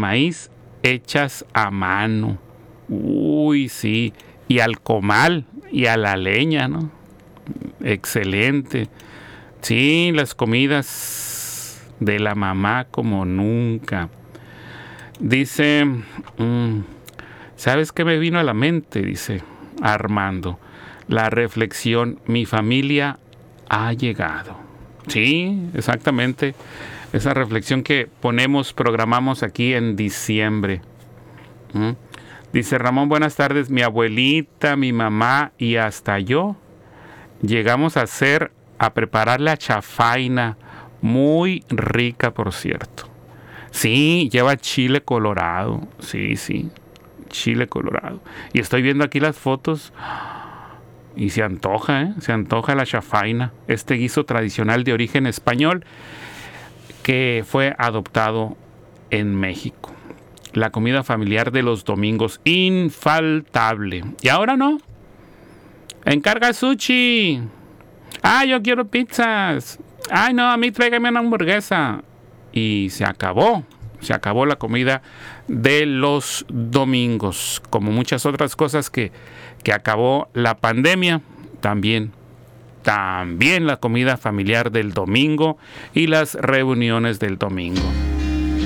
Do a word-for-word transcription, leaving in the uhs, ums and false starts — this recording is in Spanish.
maíz hechas a mano. Uy, sí. Y al comal y a la leña, ¿no? Excelente. Sí, las comidas de la mamá como nunca. Dice, mmm, ¿sabes qué me vino a la mente? Dice Armando. La reflexión, mi familia ha llegado. Sí, exactamente. Esa reflexión que ponemos, programamos aquí en diciembre. ¿Mm? Dice Ramón, buenas tardes. Mi abuelita, mi mamá y hasta yo llegamos a hacer, a preparar la chafaina. Muy rica, por cierto. Sí, lleva chile colorado. Sí, sí. Chile colorado. Y estoy viendo aquí las fotos. Y se antoja, ¿eh? Se antoja la chafaina. Este guiso tradicional de origen español que fue adoptado en México. La comida familiar de los domingos, infaltable. ¿Y ahora no? Encarga sushi. Ah, yo quiero pizzas. Ay, no, a mí tráigame una hamburguesa. Y se acabó. Se acabó la comida de los domingos. Como muchas otras cosas que, que acabó la pandemia, también. También la comida familiar del domingo y las reuniones del domingo.